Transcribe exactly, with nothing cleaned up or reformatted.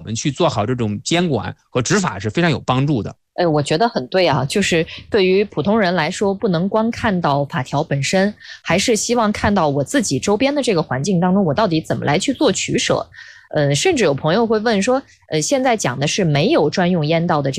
们去做好这种监管和执法是非常有帮助的。 呃，我觉得很对啊，就是对于普通人来说，不能光看到法条本身，还是希望看到我自己周边的这个环境当中，我到底怎么来去做取舍。呃，甚至有朋友会问说，呃，现在讲的是没有专用烟道的这